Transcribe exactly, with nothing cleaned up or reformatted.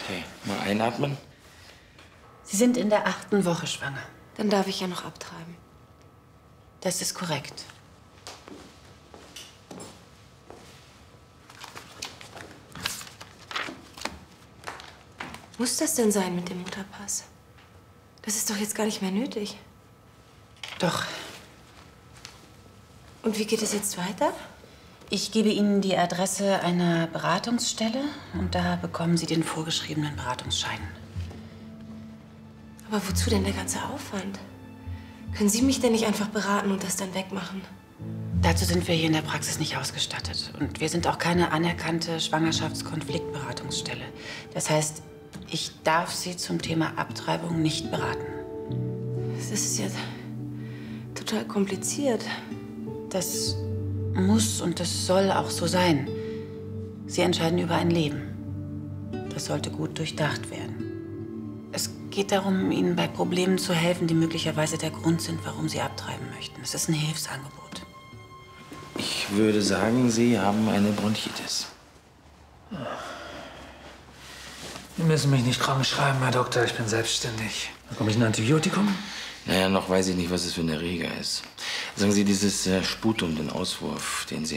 Okay, mal einatmen. Sie sind in der achten Woche schwanger. Dann darf ich ja noch abtreiben. Das ist korrekt. Muss das denn sein mit dem Mutterpass? Das ist doch jetzt gar nicht mehr nötig. Doch. Und wie geht es jetzt weiter? Ich gebe Ihnen die Adresse einer Beratungsstelle und da bekommen Sie den vorgeschriebenen Beratungsschein. Aber wozu denn der ganze Aufwand? Können Sie mich denn nicht einfach beraten und das dann wegmachen? Dazu sind wir hier in der Praxis nicht ausgestattet. Und wir sind auch keine anerkannte Schwangerschaftskonfliktberatungsstelle. Das heißt, ich darf Sie zum Thema Abtreibung nicht beraten. Das ist ja total kompliziert. Das muss und das soll auch so sein. Sie entscheiden über ein Leben. Das sollte gut durchdacht werden. Es geht darum, Ihnen bei Problemen zu helfen, die möglicherweise der Grund sind, warum Sie abtreiben möchten. Es ist ein Hilfsangebot. Ich würde sagen, Sie haben eine Bronchitis. Sie müssen mich nicht krank schreiben, Herr Doktor. Ich bin selbstständig. Bekomme ich ein Antibiotikum? Naja, noch weiß ich nicht, was es für ein Erreger ist. Sagen Sie, dieses äh, Sputum, den Auswurf, den Sie